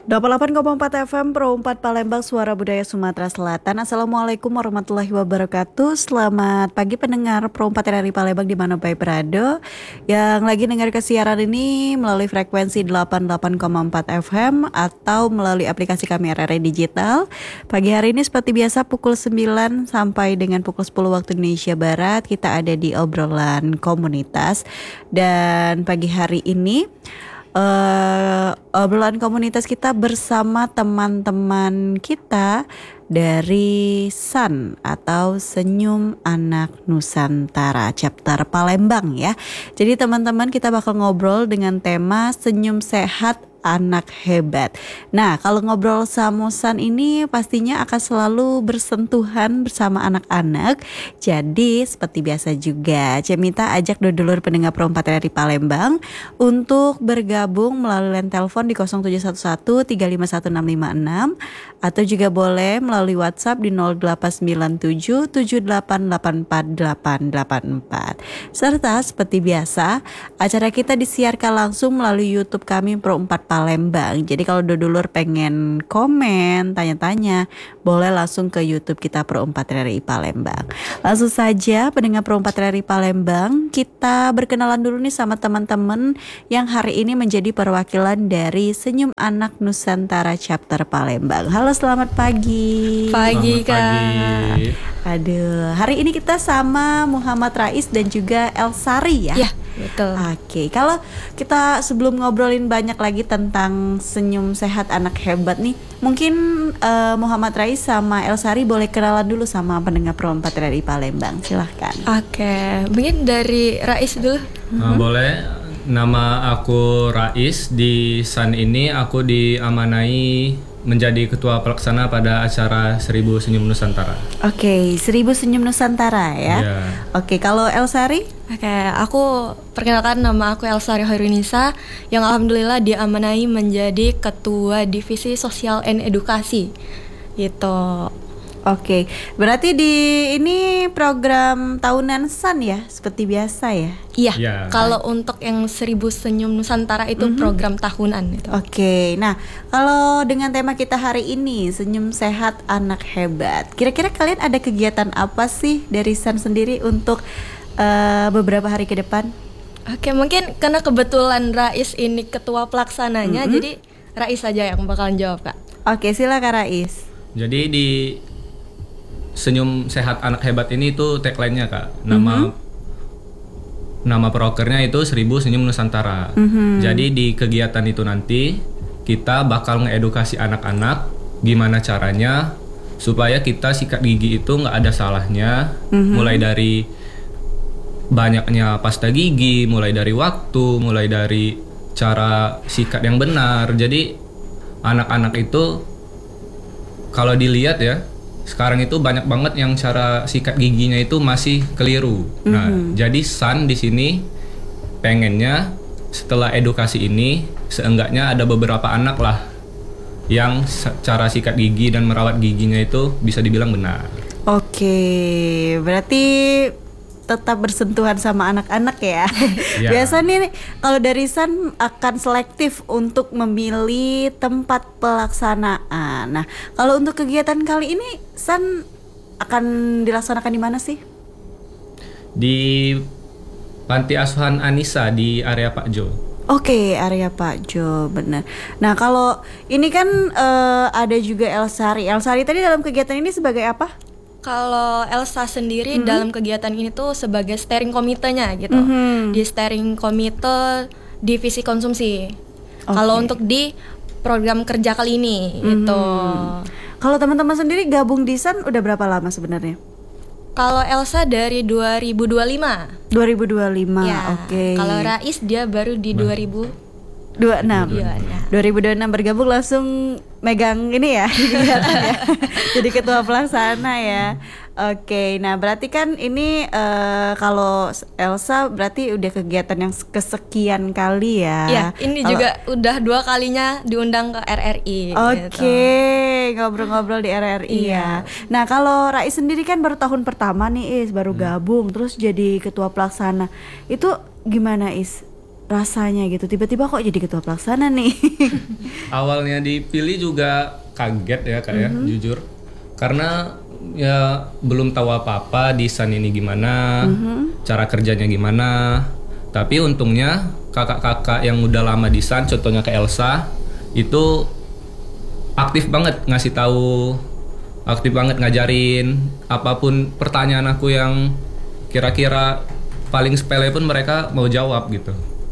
88,4 FM Pro 4 Palembang Suara Budaya Sumatera Selatan. Assalamualaikum warahmatullahi wabarakatuh. Selamat pagi pendengar Pro 4 RRI Palembang di mana Bapak berada. Yang lagi dengar siaran ini melalui frekuensi 88,4 FM atau melalui aplikasi kami RRI Digital. Pagi hari ini seperti biasa pukul 9 sampai dengan pukul 10 waktu Indonesia Barat kita ada di obrolan komunitas. Dan pagi hari ini obrolan komunitas kita bersama teman-teman kita dari SAN atau Senyum Anak Nusantara chapter Palembang ya. Jadi teman-teman kita bakal ngobrol dengan tema Senyum Sehat Anak Hebat. Nah, kalau ngobrol sama SAN ini pastinya akan selalu bersentuhan bersama anak-anak. Jadi seperti biasa juga Cemita ajak dulur pendengar Pro 4 RRI Palembang untuk bergabung melalui line telepon di 0711 351656 atau juga boleh melalui WhatsApp di 0897 7884 serta seperti biasa acara kita disiarkan langsung melalui YouTube kami Pro 4 Palembang. Jadi kalau dulur pengen komen, tanya-tanya, boleh langsung ke YouTube kita Pro 4 RRI Palembang. Langsung saja pendengar Pro 4 RRI Palembang, kita berkenalan dulu nih sama teman-teman yang hari ini menjadi perwakilan dari Senyum Anak Nusantara chapter Palembang. Halo, selamat pagi. Pagi, Kak. Pagi. Aduh, hari ini kita sama Muhammad Rais dan juga Elsari ya. Ya, betul. Oke, kalau kita sebelum ngobrolin banyak lagi tentang Senyum Sehat Anak Hebat nih, mungkin Muhammad Rais sama Elsari boleh kenalan dulu sama pendengar Pro 4 RRI Palembang. Silahkan. Oke, mungkin dari Rais dulu. Boleh. Nama aku Rais. Di SAN ini aku diamanai menjadi ketua pelaksana pada acara 1000 Senyum Nusantara. Oke, 1000 Senyum Nusantara ya. Iya. Oke, kalau Elsari? Oke, aku perkenalkan nama aku Elsari Hoirunisa yang alhamdulillah diamanai menjadi ketua divisi sosial and edukasi. Gitu. Oke, berarti di ini program tahunan SAN ya, seperti biasa ya? Iya, Ya. kalau untuk yang 1000 Senyum Nusantara itu program tahunan gitu. Oke, nah kalau dengan tema kita hari ini Senyum Sehat Anak Hebat, kira-kira kalian ada kegiatan apa sih dari SAN sendiri untuk beberapa hari ke depan? Oke, mungkin karena kebetulan Rais ini ketua pelaksananya, jadi Rais saja yang bakalan jawab, Kak. Oke, silakan Rais. Jadi di Senyum Sehat Anak Hebat ini itu tagline-nya, Kak. Nama prokernya itu 1000 Senyum Nusantara. Jadi di kegiatan itu nanti kita bakal ngedukasi anak-anak gimana caranya supaya kita sikat gigi itu nggak ada salahnya, mulai dari banyaknya pasta gigi, mulai dari waktu, mulai dari cara sikat yang benar. Jadi anak-anak itu kalau dilihat ya, sekarang itu banyak banget yang cara sikat giginya itu masih keliru. Nah, jadi SAN di sini pengennya setelah edukasi ini seenggaknya ada beberapa anak lah yang cara sikat gigi dan merawat giginya itu bisa dibilang benar. Oke, berarti tetap bersentuhan sama anak-anak ya. Ya. Biasanya nih kalau dari SAN akan selektif untuk memilih tempat pelaksanaan. Nah, kalau untuk kegiatan kali ini SAN akan dilaksanakan di mana sih? Di Panti Asuhan Anissa di area Pak Jo. Oke, area Pak Jo, benar. Nah, kalau ini kan ada juga Elsari. Elsari tadi dalam kegiatan ini sebagai apa? Kalau Elsa sendiri dalam kegiatan ini tuh sebagai steering komitenya gitu. Di steering komite divisi konsumsi. Kalau untuk di program kerja kali ini gitu. Kalau teman-teman sendiri gabung di SAN udah berapa lama sebenarnya? Kalau Elsa dari 2025. 2025. Ya. Oke. Kalau Rais dia baru di 26. Iya. 2026 bergabung langsung megang ini ya. Jadi ketua pelaksana ya. Oke, nah berarti kan ini kalau Elsa berarti udah kegiatan yang kesekian kali ya. Iya, ini juga udah 2 kalinya diundang ke RRI. Oke, ngobrol-ngobrol di RRI ya. Nah kalau Rais sendiri kan baru tahun pertama nih Is, baru gabung terus jadi ketua pelaksana. Itu gimana Is? rasanya gitu? Tiba-tiba kok jadi ketua pelaksana nih? Awalnya dipilih juga kaget ya Kak ya, jujur. Karena ya belum tahu apa-apa di SAN ini gimana, cara kerjanya gimana. Tapi untungnya kakak-kakak yang udah lama di SAN, contohnya ke Elsa, itu aktif banget ngasih tahu, aktif banget ngajarin apapun pertanyaan aku yang kira-kira paling sepele pun mereka mau jawab gitu.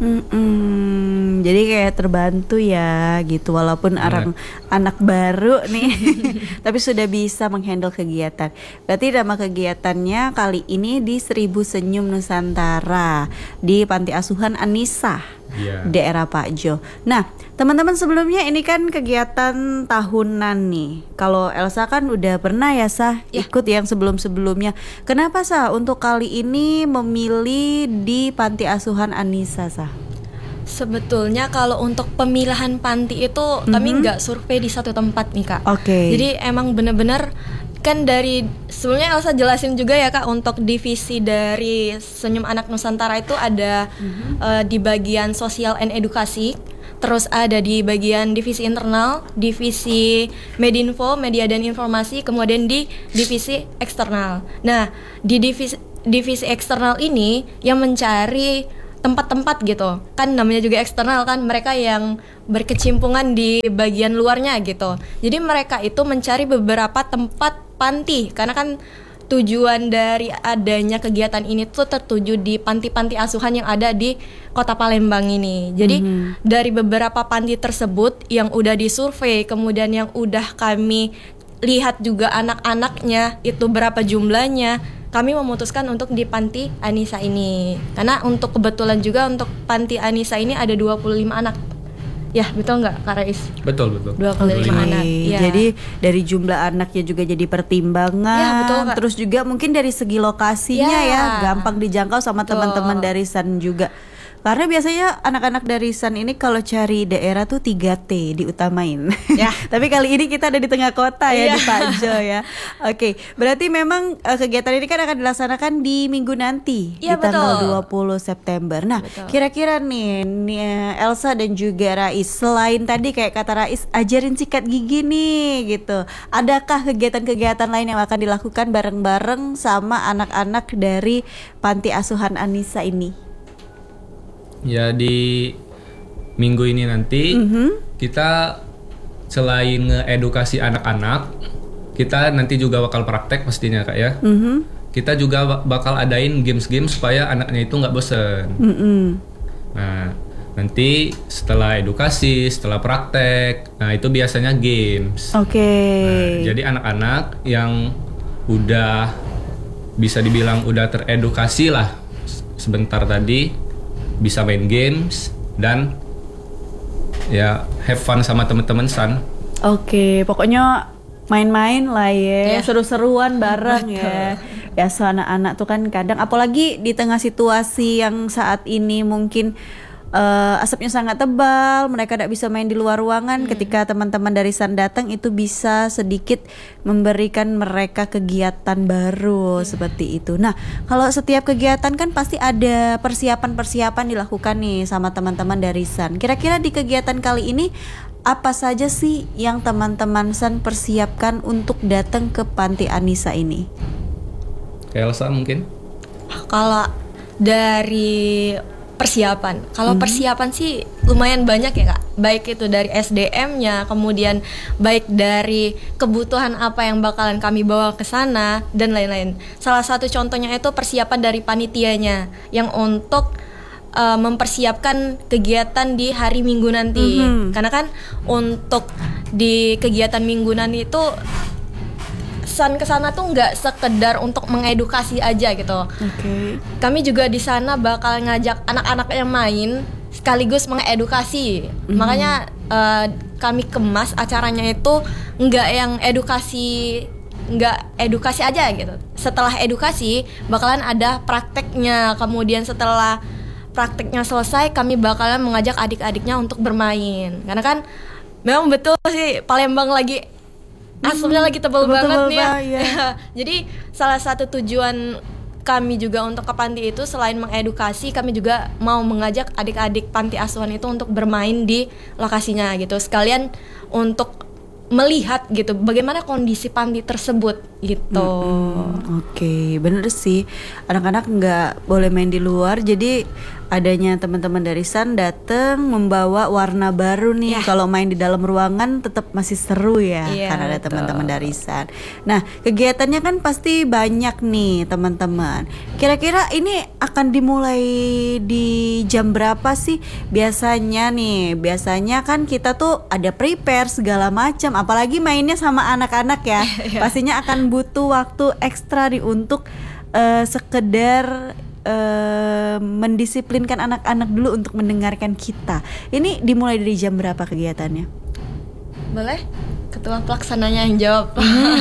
Jadi kayak terbantu ya gitu, walaupun anak baru nih tapi sudah bisa menghandle kegiatan. Berarti nama kegiatannya kali ini di 1000 Senyum Nusantara di Panti Asuhan Anissa, daerah Pak Jo. Nah teman-teman, sebelumnya ini kan kegiatan tahunan nih. Kalau Elsa kan udah pernah ya Sah ikut yang sebelum-sebelumnya. Kenapa Sah untuk kali ini memilih di Panti Asuhan Anissa Sah? Sebetulnya kalau untuk pemilihan panti itu kami nggak survei di satu tempat nih Kak. Jadi emang bener-bener kan dari sebelumnya Elsa jelasin juga ya Kak, untuk divisi dari Senyum Anak Nusantara itu ada di bagian sosial and edukasi, terus ada di bagian divisi internal, divisi Medinfo, media dan informasi, kemudian di divisi eksternal. Nah di divisi eksternal ini yang mencari tempat-tempat gitu kan, namanya juga eksternal kan, mereka yang berkecimpungan di bagian luarnya gitu. Jadi mereka itu mencari beberapa tempat panti, karena kan tujuan dari adanya kegiatan ini tuh tertuju di panti-panti asuhan yang ada di Kota Palembang ini. Jadi dari beberapa panti tersebut yang udah disurvei, kemudian yang udah kami lihat juga anak-anaknya itu berapa jumlahnya, kami memutuskan untuk di Panti Anissa ini. Karena untuk kebetulan juga untuk Panti Anissa ini ada 25 anak. Ya, betul nggak Kak Rais? Betul. 25 anak. Ya. Jadi dari jumlah anaknya juga jadi pertimbangan. Ya, betul, Kak. Terus juga mungkin dari segi lokasinya ya gampang dijangkau sama teman-teman dari SAN juga. Karena biasanya anak-anak dari SAN ini kalau cari daerah tuh 3T diutamain. Ya. Tapi kali ini kita ada di tengah kota ya, di Pak Jo ya. Oke, berarti memang kegiatan ini kan akan dilaksanakan di minggu nanti, di tanggal 20 September. Nah, kira-kira nih Elsa dan juga Rais, selain tadi kayak kata Rais ajarin sikat gigi nih gitu, adakah kegiatan-kegiatan lain yang akan dilakukan bareng-bareng sama anak-anak dari Panti Asuhan Anissa ini? Ya di minggu ini nanti kita selain ngedukasi anak-anak, kita nanti juga bakal praktek pastinya Kak ya. Kita juga bakal adain games-games supaya anaknya itu nggak bosen. Nah nanti setelah edukasi, setelah praktek, nah itu biasanya games. Nah, jadi anak-anak yang udah bisa dibilang udah teredukasi lah sebentar tadi, bisa main games dan ya have fun sama teman-teman SAN. Pokoknya main-main lah ya, seru-seruan bareng ya. Ya so anak-anak tuh kan kadang apalagi di tengah situasi yang saat ini mungkin asapnya sangat tebal, mereka tidak bisa main di luar ruangan. Ketika teman-teman dari SAN datang itu bisa sedikit memberikan mereka kegiatan baru seperti itu. Nah, kalau setiap kegiatan kan pasti ada persiapan-persiapan dilakukan nih sama teman-teman dari SAN. Kira-kira di kegiatan kali ini apa saja sih yang teman-teman SAN persiapkan untuk datang ke Panti Anissa ini? Elsa mungkin? Kalau dari persiapan, kalau persiapan sih lumayan banyak ya Kak. Baik itu dari SDM-nya, kemudian baik dari kebutuhan apa yang bakalan kami bawa ke sana dan lain-lain. Salah satu contohnya itu persiapan dari panitianya yang untuk mempersiapkan kegiatan di hari Minggu nanti. Karena kan untuk di kegiatan Minggu nanti itu SAN kesana tuh nggak sekedar untuk mengedukasi aja gitu. Kami juga di sana bakal ngajak anak-anak yang main sekaligus mengedukasi. Makanya kami kemas acaranya itu nggak yang edukasi aja gitu. Setelah edukasi bakalan ada prakteknya. Kemudian setelah prakteknya selesai kami bakalan mengajak adik-adiknya untuk bermain. Karena kan memang betul sih Palembang lagi asapnya lagi tebal banget nih ya. Jadi salah satu tujuan kami juga untuk ke panti itu selain mengedukasi, kami juga mau mengajak adik-adik panti asuhan itu untuk bermain di lokasinya gitu. Sekalian untuk melihat gitu bagaimana kondisi panti tersebut gitu. Oke, bener sih. Anak-anak nggak boleh main di luar, jadi adanya teman-teman dari SAN datang membawa warna baru nih. Kalau main di dalam ruangan tetap masih seru ya, karena ada teman-teman dari SAN. Nah, kegiatannya kan pasti banyak nih teman-teman. Kira-kira ini akan dimulai di jam berapa sih? Biasanya kan kita tuh ada prepare segala macam, apalagi mainnya sama anak-anak ya. Pastinya akan butuh waktu ekstra nih untuk sekedar mendisiplinkan anak-anak dulu untuk mendengarkan kita. Ini dimulai dari jam berapa kegiatannya? Boleh? Ketua pelaksananya yang jawab.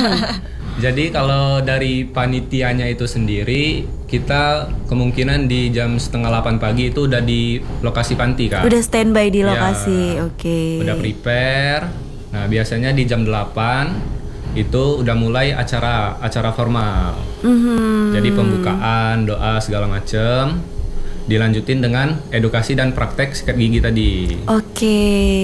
Jadi kalau dari panitianya itu sendiri, kita kemungkinan di jam 7:30 pagi itu udah di lokasi panti kan. Udah standby di lokasi, oke. Udah prepare. Nah biasanya di jam 8 itu udah mulai acara formal. Jadi pembukaan, doa segala macem, dilanjutin dengan edukasi dan praktek sikat gigi tadi. Oke,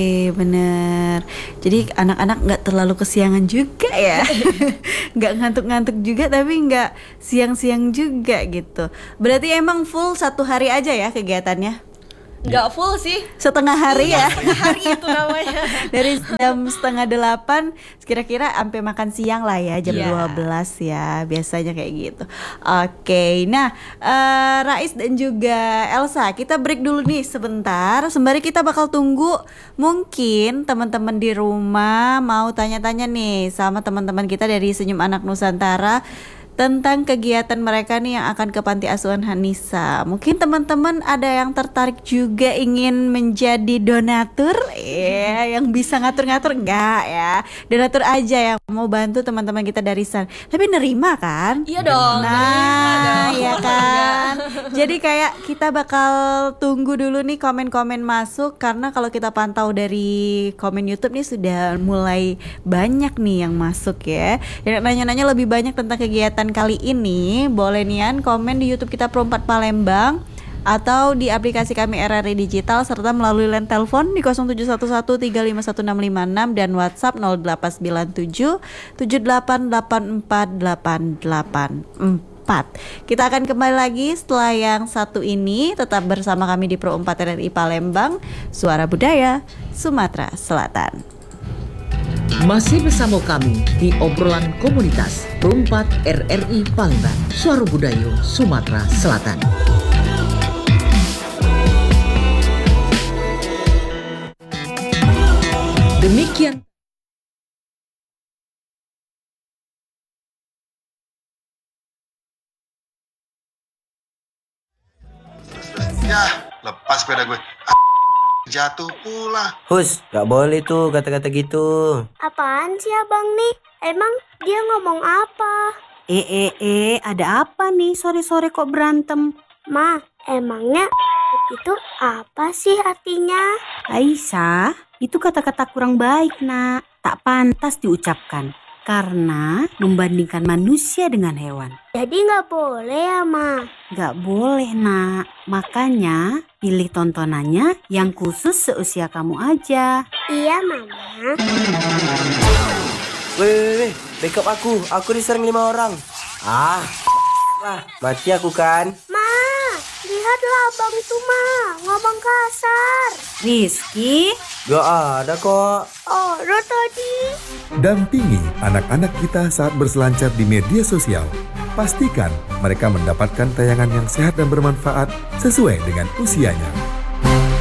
bener. Jadi anak-anak nggak terlalu kesiangan juga ya, nggak ngantuk-ngantuk juga, tapi nggak siang-siang juga gitu. Berarti emang full 1 hari aja ya kegiatannya? Nggak full sih, setengah hari ya. Setengah hari itu namanya. Dari jam 7:30 kira-kira sampai makan siang lah ya, jam 12 ya, biasanya kayak gitu. Oke, nah Rais dan juga Elsa, kita break dulu nih sebentar. Sembari kita bakal tunggu, mungkin teman-teman di rumah mau tanya-tanya nih sama teman-teman kita dari Senyum Anak Nusantara tentang kegiatan mereka nih yang akan ke Panti Asuhan Hanisa. Mungkin teman-teman ada yang tertarik juga ingin menjadi donatur, yang bisa ngatur-ngatur, enggak ya, donatur aja yang mau bantu teman-teman kita dari SAN. Tapi nerima kan? Iya dong. Nah, ya kan. Jadi kayak kita bakal tunggu dulu nih komen-komen masuk, karena kalau kita pantau dari komen YouTube nih sudah mulai banyak nih yang masuk ya. Yang nanya-nanya lebih banyak tentang kegiatan kali ini, boleh nian komen di YouTube kita Pro 4 Palembang atau di aplikasi kami RRI Digital, serta melalui line telepon di 0711351656 dan WhatsApp 0897 78848884. Kita akan kembali lagi setelah yang satu ini. Tetap bersama kami di Pro 4 RRI Palembang, Suara Budaya Sumatera Selatan. Masih bersama kami di obrolan komunitas Pro 4 RRI Palembang, Suara Budaya Sumatera Selatan. Demikian ya, lepas sepeda gue. Jatuh pula. Hus, gak boleh tuh kata-kata gitu. Apaan sih abang nih? Emang dia ngomong apa? Ada apa nih sore-sore kok berantem? Ma, emangnya itu apa sih artinya? Aisyah, itu kata-kata kurang baik nak. Tak pantas diucapkan, karena membandingkan manusia dengan hewan. Jadi gak boleh ya Ma? Gak boleh nak. Makanya pilih tontonannya yang khusus seusia kamu aja. Iya Mama. Weh, backup aku. Aku diserang 5 orang. Mati aku kan. Ma, lihatlah abang itu Ma, ngomong kasar. Rizky, Gak ada kok. Oro tadi. Dampingi anak-anak kita saat berselancar di media sosial. Pastikan mereka mendapatkan tayangan yang sehat dan bermanfaat sesuai dengan usianya.